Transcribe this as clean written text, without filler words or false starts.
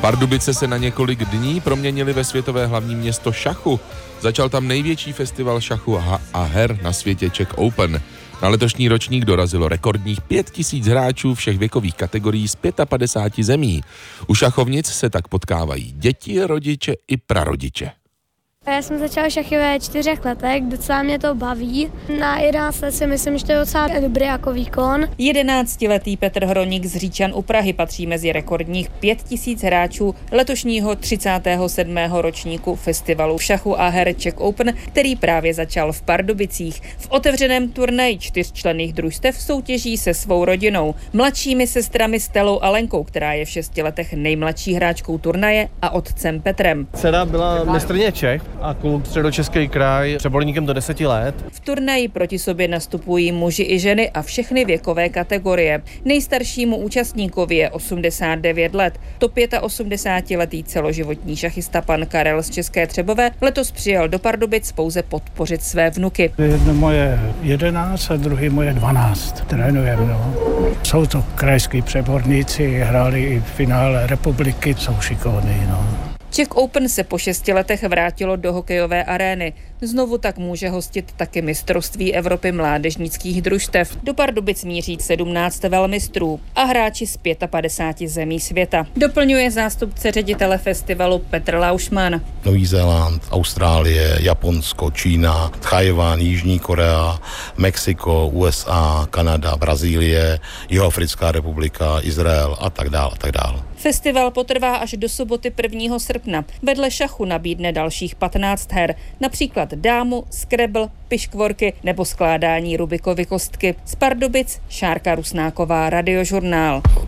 Pardubice se na několik dní proměnily ve světové hlavní město šachu. Začal tam největší festival šachu a her na světě Czech Open. Na letošní ročník dorazilo rekordních 5000 hráčů všech věkových kategorií z 55 zemí. U šachovnic se tak potkávají děti, rodiče i prarodiče. Já jsem začala šachy ve 4 letech, docela mě to baví. Na 11 let si myslím, že to je docela dobrý jako výkon. 11letý Petr Hroník z Říčan u Prahy patří mezi rekordních 5000 hráčů letošního 37. ročníku festivalu šachu a her Czech Open, který právě začal v Pardubicích. V otevřeném turnaji 4členných družstev soutěží se svou rodinou, mladšími sestrami Stelou a Lenkou, která je v 6 letech nejmladší hráčkou turnaje, a otcem Petrem. Dcera byla mistryně Čech a kluk Středočeský kraj přeborníkem do 10 let. V turnaji proti sobě nastupují muži i ženy a všechny věkové kategorie. Nejstaršímu účastníkovi je 89 let. To 85letý celoživotní šachista pan Karel z České Třebové letos přijel do Pardubic pouze podpořit své vnuky. Jedno moje 11 a druhý moje 12. Trénujeme, no. Jsou to krajský přeborníci, hráli i v finále republiky, jsou šikovní, no. Czech Open se po 6 letech vrátilo do hokejové arény. Znovu tak může hostit taky mistrovství Evropy mládežnických družstev. Do Pardubic míří 17 velmistrů a hráči z 55 zemí světa. Doplňuje zástupce ředitele festivalu Petr Laušman. Nový Zéland, Austrálie, Japonsko, Čína, Tchajwan, Jižní Korea, Mexiko, USA, Kanada, Brazílie, Jihoafrická republika, Izrael a tak dále, a tak dále. Festival potrvá až do soboty 1. srpna. Vedle šachu nabídne dalších 15 her, například dámu, scrabble, piškvorky nebo skládání Rubikovy kostky. Z Pardubic Šárka Rusnáková, Radiožurnál.